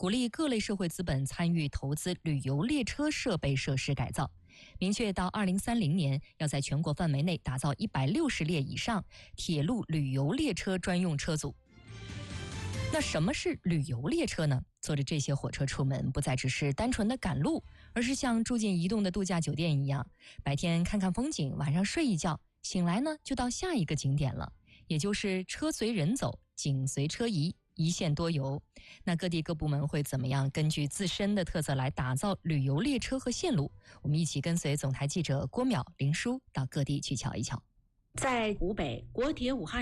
鼓励各类社会资本参与投资旅游列车设备设施改造，明确到2030年要在全国范围内打造160列以上铁路旅游列车专用车组。那什么是旅游列车呢？坐着这些火车出门，不再只是单纯的赶路，而是像住进移动的度假酒店一样，白天看看风景，晚上睡一觉，醒来呢就到下一个景点了，也就是车随人走，景随车移，一线多游。那各地各部门会怎么样根据自身的特色来打造旅游列车和线路？我们一起跟随总台记者郭淼、林舒到各地去瞧一瞧。 在湖北，国铁武汉